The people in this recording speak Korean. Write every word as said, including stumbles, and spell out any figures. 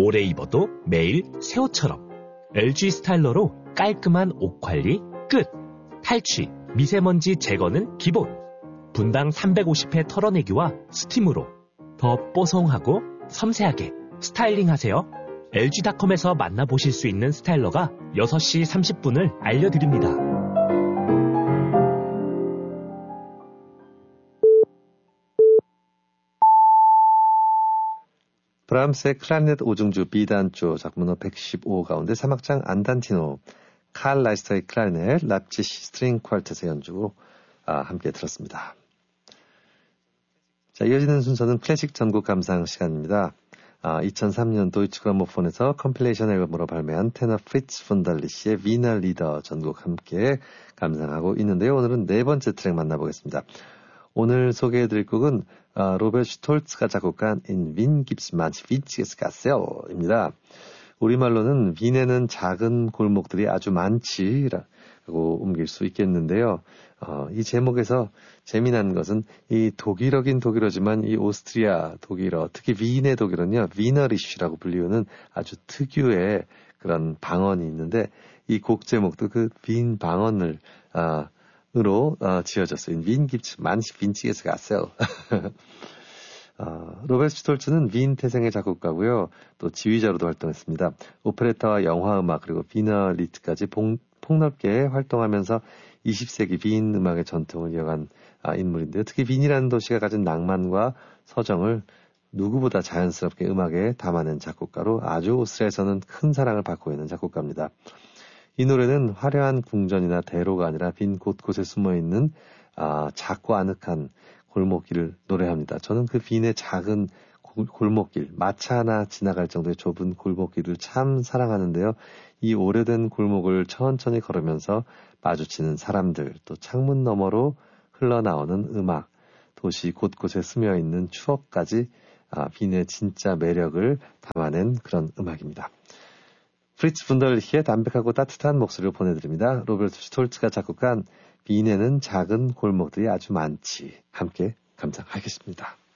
오래 입어도 매일 새 옷처럼. 엘지 스타일러로 깔끔한 옷 관리 끝. 탈취, 미세먼지 제거는 기본. 분당 삼백오십 회 털어내기와 스팀으로 더 뽀송하고 섬세하게 스타일링 하세요. 엘지닷컴에서 만나보실 수 있는 스타일러가 여섯 시 삼십 분을 알려드립니다. 브람스의 클라리넷 오중주 B단조 작품번호 백십오 가운데 삼 악장 안단티노, 칼 라이스터의 클라리넷, 랍지시 스트링 퀄텟의 연주 아, 함께 들었습니다. 자, 이어지는 순서는 클래식 전곡 감상 시간입니다. 아, 이천삼 년 도이치 그라모폰에서 컴필레이션 앨범으로 발매한 테너 프리츠 푼달리시의 위너 리더 전곡 함께 감상하고 있는데요. 오늘은 네 번째 트랙 만나보겠습니다. 오늘 소개해드릴 곡은 아, 로베르트 슈톨츠가 작곡한 In Wien gibt's manche winziges Gasell입니다. 우리말로는 윈에는 작은 골목들이 아주 많지라고 옮길 수 있겠는데요. 어, 이 제목에서 재미난 것은 이 독일어긴 독일어지만 이 오스트리아 독일어, 특히 윈의 독일어는요, 위너리쉬라고 불리우는 아주 특유의 그런 방언이 있는데 이 곡 제목도 그 윈 방언을 아, 으로 어, 지어졌어요. 윈 gibt's manche winziges Gasell. 어, 로베르트 슈톨츠는 윈 태생의 작곡가고요. 또 지휘자로도 활동했습니다. 오페레타와 영화 음악 그리고 비너 리트까지 봉, 폭넓게 활동하면서 이십 세기 윈 음악의 전통을 이어간 아, 인물인데요. 특히 윈이라는 도시가 가진 낭만과 서정을 누구보다 자연스럽게 음악에 담아낸 작곡가로 아주 오스트리아에서는 큰 사랑을 받고 있는 작곡가입니다. 이 노래는 화려한 궁전이나 대로가 아니라 빈 곳곳에 숨어있는 아, 작고 아늑한 골목길을 노래합니다. 저는 그 빈의 작은 골목길, 마차 하나 지나갈 정도의 좁은 골목길을 참 사랑하는데요. 이 오래된 골목을 천천히 걸으면서 마주치는 사람들, 또 창문 너머로 흘러나오는 음악, 도시 곳곳에 스며있는 추억까지 아, 빈의 진짜 매력을 담아낸 그런 음악입니다. 프리츠 분덜리히의 담백하고 따뜻한 목소리를 보내드립니다. 로베르트 슈톨츠가 작곡한 빈에는 작은 골목들이 아주 많지. 함께 감상하겠습니다.